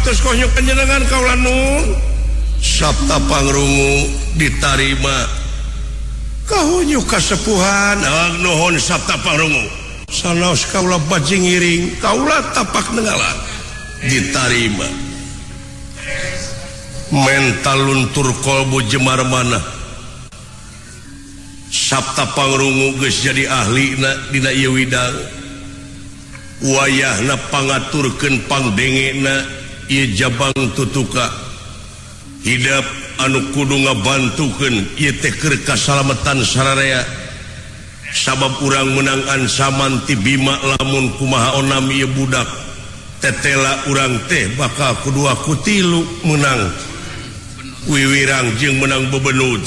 patos konyok panjenengan kaula nuhun. Sabta pangrungu ditarima. Kahunyu kasepuhan nuhun sabta pangrungu. Sanaos kaula bajing ngiring, kaula tapak nengalan ditarima. Mental luntur kolbu jemar mana. Sabta pangrungu geus jadi ahlina dina ieu widang. Wayahna pangaturkeun pangdengena ieu jabang tutuka. Hidap anu kudu ngabantukeun ieu teh keur kasalamatan sararea. Sabab urang menang ansaman ti Bima lamun kumaha onam ieu budak. Tetela urang teh bakal kudua kutilu menang. Wiwirang jeung menang bebenud.